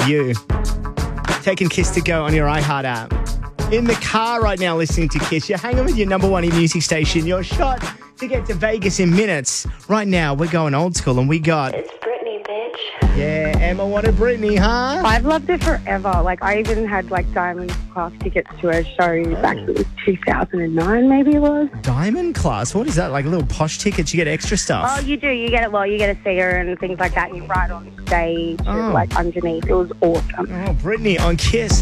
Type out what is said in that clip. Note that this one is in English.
you. Taking Kiss to go on your iHeart app. In the car right now listening to Kiss. You're hanging with your number one music station. Your shot to get to Vegas in minutes. Right now, we're going old school and we got... It's Britney, bitch. Yeah, Emma wanted Britney, huh? I've loved it forever. Like, I even had, like, diamond class tickets to her show back in 2009, maybe it was. Diamond class? What is that? Like little posh tickets? You get extra stuff? Oh, you do. You get it. Well, you get to see her and things like that. You ride on stage and, like, underneath. It was awesome. Oh, Britney on Kiss.